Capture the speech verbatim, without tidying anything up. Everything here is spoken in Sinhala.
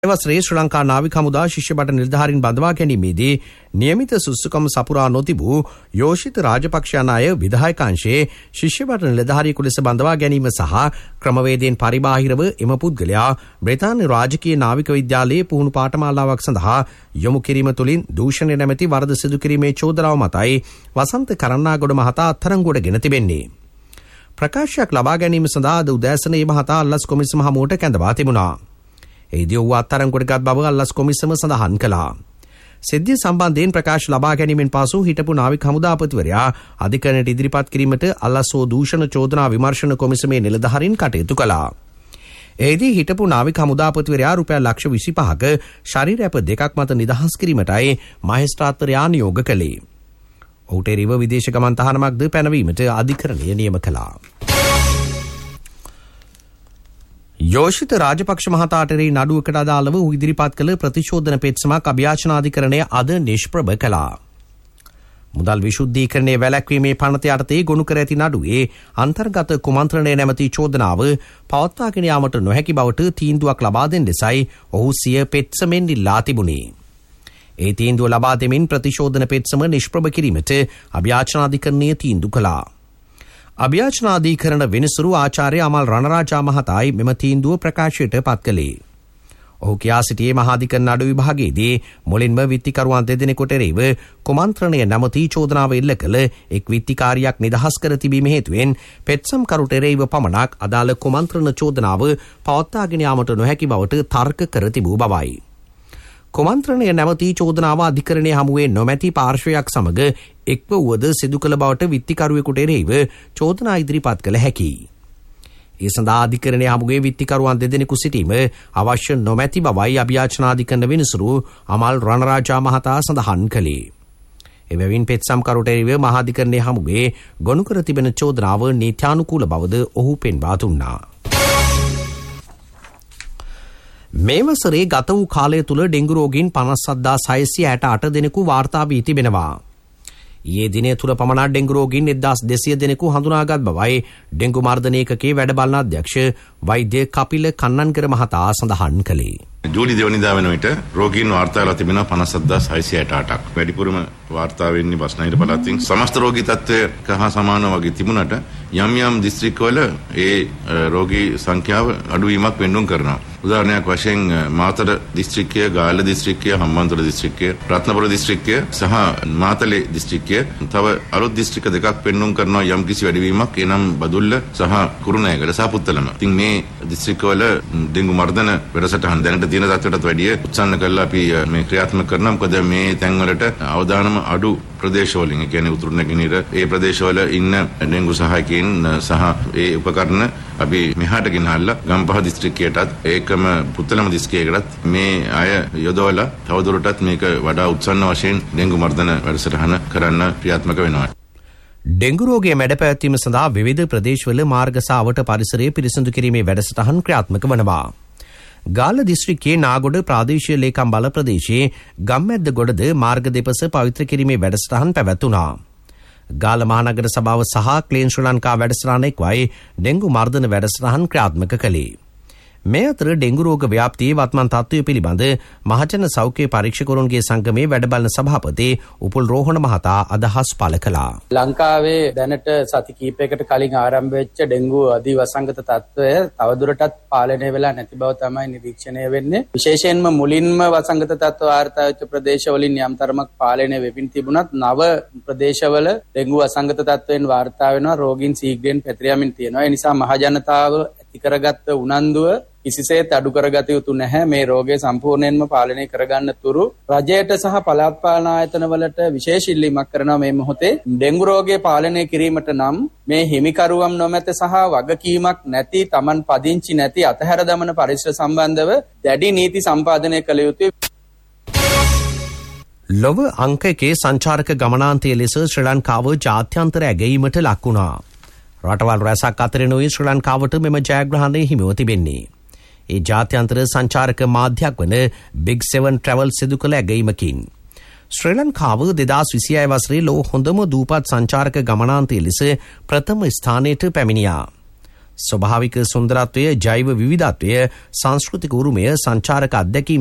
වසරේ ශ්‍රී ලංකා නාවික හමුදා ශිෂ්‍ය බට නිලධාරීන් බඳවා ගැනීමේදී නියමිත සුසුකම් සපුරා නොතිබූ යෝෂිත රාජපක්ෂ යන අය විධායකාංශයේ ශිෂ්‍ය බට නිලධාරියෙකු ලෙස බඳවා ගැනීම සහ ක්‍රමවේදයෙන් පරිබාහිරව එම පුද්ගලයා බ්‍රිතාන්‍ය රාජකීය නාවික විද්‍යාලයේ පුහුණු පාඨමාලාවක් සඳහා යොමු කිරීම තුළින් දූෂණය නැමැති වරද සිදු කිරීමේ චෝදනාව මතයි වසන්ත කරන්නාගොඩ මහතා අත්අඩංගුවට ගෙන තිබෙන්නේ. ප්‍රකාශයක් ලබා ගැනීම සඳහා අද උදෑසන මේ මහතා අල්ලස් කොමිසම හමුවට කැඳවා තිබුණා. එහිදී ඔහු අත්අඩංගුවටගත් බව අල්ලස් කොමිසම සඳහන් කළා. සිද්ධිය සම්බන්ධයෙන් ප්‍රකාශ ලබා ගැනීමෙන් පසු හිටපු නාවික හමුදාපතිවරයා අධිකරණයට ඉදිරිපත් කිරීමට අල්ලස් හෝ දූෂණ චෝදනා විමර්ශන කොමිසමේ නිලධාරීන් කටයුතු කළා. එහිදී හිටපු නාවික හමුදාපතිවරයා රුපියල් ලක්ෂ විසිපහක ශරීර ඇප දෙකක් මත නිදහස් කිරීමටයි මහේස්ත්‍රාත්වරයා නියෝග කළේ. ඔහුට එරෙහිව විදේශ ගමන් තහනමක්ද පැනවීමට අධිකරණය නියම කළා. යෝෂිත රාජපක්ෂ මහතාට එරෙහි නඩුවකට අදාළව ඔහු ඉදිරිපත් කළ ප්‍රතිශෝධන පෙත්සමක් අභියාචනාධිකරණය අද නිෂ්ප්‍රභ කළා. මුදල් විශුද්ධීකරණය වැළැක්වීමේ පනත යටතේ ගොනු කර ඇති නඩුවේ අන්තර්ගත කුමන්ත්‍රණය නැමැති චෝදනාව පවත්වාගෙන යාමට නොහැකි බවට තීන්දුවක් ලබා දෙන ලෙසයි ඔහු සිය පෙත්සමෙන් ඉල්ලා තිබුණේ. ඒ තීන්දුව ලබා දෙමින් ප්‍රතිශෝධන පෙත්සම නිෂ්ප්‍රභ කිරීමට අභියාචනාධිකරණය තීන්දුව කළා. අභියාචනාධිකරණ වෙනසුරු ආචාර්ය අමල් රණරාජා මහතායි මෙම තීන්දුව ප්‍රකාශයට පත් කළේ. ඔහු කියා සිටියේ මහාධිකරණ නඩු විභාගයේදී මුලින්ම විත්තිකරුවන් දෙදෙනෙකුට එරෙහිව කුමන්ත්‍රණය නැමැති චෝදනාව එල්ල කළ එක් විත්තිකාරියක් නිදහස් කර තිබීම හේතුවෙන් පෙත්සම්කරුට එරෙහිව පමණක් අදාළ කුමන්ත්‍රණ චෝදනාව පවත්වාගෙන යාමට නොහැකි බවට තර්ක කර තිබූ බවයි. කුමන්ත්‍රණය නැමැති චෝදනාව අධිකරණයේ හමුවේ නොමැති පාර්ශ්වයක් සමග එක්ව වුවද සිදු කළ බවට විත්තිකරුවෙකුට එරෙහිව චෝදනා ඉදිරිපත් කළ හැකියි. ඒ සඳහා අධිකරණයේ හමුවේ විත්තිකරුවන් දෙදෙනෙකු සිටීම අවශ්‍ය නොමැති බවයි අභියාචනාධිකරණ වෙනසුරු අමල් රණරාජා මහතා සඳහන් කළේ. එබැවින් පෙත්සම්කරුට එරෙහිව මහාධිකරණයේ හමුවේ ගොනු කර තිබෙන චෝදනාව නීත්‍යානුකූල බවද ඔහු පෙන්වා දුන්නා. මේ වසරේ ගත වූ කාලය තුළ ඩෙංගු රෝගීන් පනස් හදාස් හයසිය හැට අට දෙනෙකු වාර්තා වී තිබෙනවා. ඊයේ දිනය තුළ පමණක් ඩෙංගු රෝගීන් එක්දාස් දෙසිය දෙනෙකු හඳුනාගත් බවයි ඩෙංගු මර්ධන ඒකකයේ වැඩ බලන අධ්‍යක්ෂ වෛද්‍ය කපිල කන්නන්කර මහතා සඳහන් කළේ. ජූලි දෙවනිදා වෙන විට රෝගීන් වාර්තා වෙලා තිබෙනවා පනස් හදාස් හයසිය හැට අටක්. වැඩිපුරම වාර්තා වෙන්නේ බස්නාහිර පළාතෙන්. සමස්ත රෝගී තත්ත්වයට හා සමානව වගේ තිබුණට යම් යම් දිස්ත්‍රික්කවල ඒ රෝගී සංඛ්‍යාව අඩුවීමක් වෙන්නුම් කරනවා. උදාහරණයක් වශයෙන් මාතර දිස්ත්‍රික්කය, ගාල්ල දිස්ත්‍රික්කය, හම්බන්තොට දිස්ත්‍රික්කය, රත්නපුර දිස්ත්‍රික්කය සහ මාතලේ දිස්ත්‍රික්කය තව අලුත් දිස්ත්‍රික්ක දෙකක් පෙන්නුම් කරනවා යම් කිසි වැඩිවීමක්. එනම් බදුල්ල සහ කුරුණෑගල සහ පුත්තලම. ඉතින් මේ දිස්ත්‍රික්කවල ඩෙංගු මර්ධන වැඩසටහන් දැනට තියෙන තත්ත්වයටත් වැඩිය උත්සන්න කරලා අපි මේ ක්‍රියාත්මක කරනවා. මොකද මේ තැන්වලට අවදානම අඩු ප්‍රදේශවලින්, ඒ කියන්නේ උතුරු නැගෙනහිර ඒ ප්‍රදේශවල ඉන්න ඩෙංගු සහායකයන් සහ ඒ උපකරණ අපි මෙහාට ගෙනල්ලා ගම්පහ දිස්ත්‍රික්කයටත් ඒකම පුත්තලම දිස්ත්‍රික්කයකටත් මේ අය යොදවලා තවදුරටත් මේක වඩා උත්සන්න වශයෙන් ඩෙංගු මර්ධන වැඩසටහන කරන්න ක්‍රියාත්මක වෙනවා. ඩෙංගු රෝගය මැඩ පැවැත්වීම සඳහා විවිධ ප්‍රදේශවල මාර්ග සහ අවට පරිසරය පිරිසිදු කිරීමේ වැඩසටහන් ක්‍රියාත්මක වනවා. ගාල්ල දිස්ත්‍රික්කයේ නාගොඩ ප්‍රාදේශීය ලේකම් බල ප්‍රදේශයේ ගම්මැද්ද ගොඩද මාර්ග දෙපස පවිත්‍ර කිරීමේ වැඩසටහන් පැවැත්වුණා. ගාල්ල මහනගර සභාව සහ ක්ලීන් ශ්‍රී ලංකා වැඩසටහන එක්වයි ඩෙංගු මර්ධන වැඩසටහන් ක්‍රියාත්මක කළේ. මේ අතර ඩෙංගු රෝග ව්‍යාප්තියේ වත්මන් තත්ත්වය පිළිබඳ මහජන සෞඛ්‍ය පරීක්ෂකවරුන්ගේ සංගමේ වැඩබලන සභාපති උපුල් රෝහණ මහතා අදහස් පළ කළා. ලංකාවේ දැනට සති කිහිපයකට කලින් ආරම්භ වෙච්ච ඩෙංගු අධි වසංගත තත්ත්වය තවදුරටත් පාලනය වෙලා නැති බව තමයි නිරීක්ෂණය වෙන්නේ. විශේෂයෙන්ම මුලින්ම වසංගත තත්ත්ව වාර්තා වෙච්ච ප්‍රදේශවලින් යම් තරමක් පාලනය වෙමින් තිබුණත් නව ප්‍රදේශවල ඩෙංගු වසංගත තත්ත්වයෙන් වාර්තා වෙනවා. රෝගීන් ශීඝ්‍රයෙන් පැතිර යමින් තියෙනවා. ඒ නිසා මහජනතාව ඇති කරගත්ත උනන්දුව කිසිසේත් අඩු කරගත යුතු නැහැ. මේ රෝගය සම්පූර්ණයෙන්ම පාලනය කරගන්න තුරු රජයට සහ පළාත් පාලන ආයතනවලට විශේෂ ඉල්ලීමක් කරනවා. මේ මොහොතේ ඩෙංගු රෝගය පාලනය කිරීමට නම් මේ හිමිකරුවම් නොමැත සහ වගකීමක් නැති, Taman පදිංචි නැති අතහැර දමන පරිසර සම්බන්ධව දැඩි නීති සම්පාදනය කළ යුතුයි. ලොව අංක එකේ සංචාරක ගමනාන්තය ලෙස ශ්‍රී ලංකාව ජාත්‍යන්තර ඇගයීමට ලක් වුණා. රටවල් රැසක් අතරිනුයි ශ්‍රී ලංකාවට මෙම ජයග්‍රහණය හිමිව තිබෙන්නේ. ඒ ජාත්‍යන්තර සංචාරක මාධ්‍යයක් වන බිග් සෙවන් ට්‍රැවල් සිදු කළ ඇගයීමකින් ශ්‍රී ලංකාව දෙදාස් විසිහය වසරේ ලෝ හොඳම දූපත් සංචාරක ගමනාන්තය ලෙස ප්‍රථම ස්ථානයට පැමිණියා. ස්වභාවික සුන්දරත්වය, ජෛව විවිධත්වය, සංස්කෘතික උරුමය, සංචාරක අත්දැකීම්